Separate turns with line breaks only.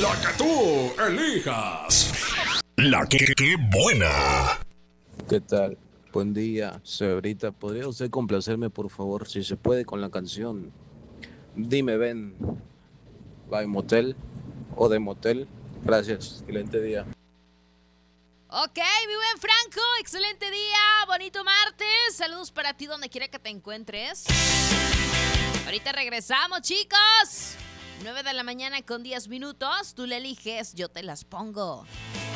La que tú elijas.
La que buena.
¿Qué tal? Buen día, señorita. ¿Podría usted complacerme, por favor, si se puede, con la canción Dime Ven, by Motel o de Motel? Gracias, excelente día.
Ok, mi buen Franco, excelente día, bonito martes. Saludos para ti donde quiera que te encuentres. Ahorita regresamos, chicos. 9 de la mañana con 10 minutos. Tú le eliges, yo te las pongo.